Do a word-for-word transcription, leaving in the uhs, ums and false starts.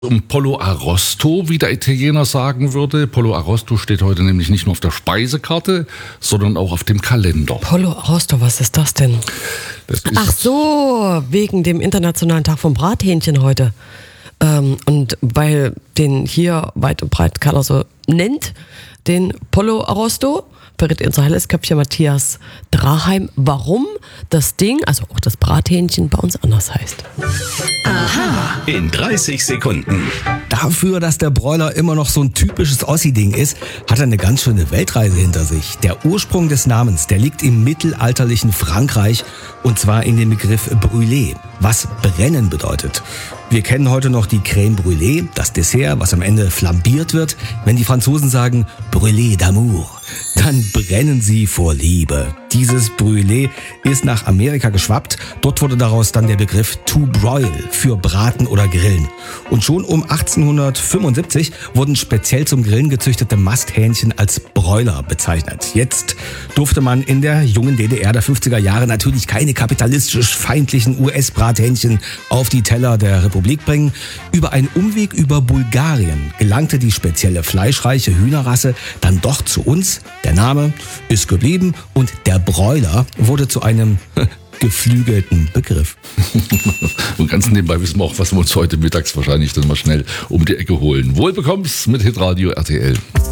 Um Pollo Arrosto, wie der Italiener sagen würde. Pollo Arrosto steht heute nämlich nicht nur auf der Speisekarte, sondern auch auf dem Kalender. Pollo Arrosto, was ist das denn? Das ist Ach so, wegen dem Internationalen Tag vom Brathähnchen heute. Ähm, und weil den hier weit und breit keiner so nennt, den Pollo Arrosto, verrät unser helles Köpfchen Matthias Draheim, warum das Ding, also auch das Brathähnchen, bei uns anders heißt. Aha. In dreißig Sekunden. Dafür, dass der Broiler immer noch so ein typisches Ossi-Ding ist, hat er eine ganz schöne Weltreise hinter sich. Der Ursprung des Namens, der liegt im mittelalterlichen Frankreich, und zwar in dem Begriff Brûlé, was brennen bedeutet. Wir kennen heute noch die Crème Brûlée, das Dessert, was am Ende flambiert wird. Wenn die Franzosen sagen Brûlé d'amour, dann brennen sie vor Liebe. Dieses Brûlé ist nach Amerika geschwappt. Dort wurde daraus dann der Begriff to broil für Braten oder Grillen. Und schon um achtzehnhundertfünfundsiebzig wurden speziell zum Grillen gezüchtete Masthähnchen als Broiler bezeichnet. Jetzt durfte man in der jungen D D R der fünfziger Jahre natürlich keine kapitalistisch feindlichen U S-Brathähnchen auf die Teller der Republik bringen. Über einen Umweg über Bulgarien gelangte die spezielle fleischreiche Hühnerrasse dann doch zu uns. Der Name ist geblieben und der Broiler wurde zu einem geflügelten Begriff. Und ganz nebenbei wissen wir auch, was wir uns heute mittags wahrscheinlich dann mal schnell um die Ecke holen. Wohlbekomm's mit Hitradio R T L.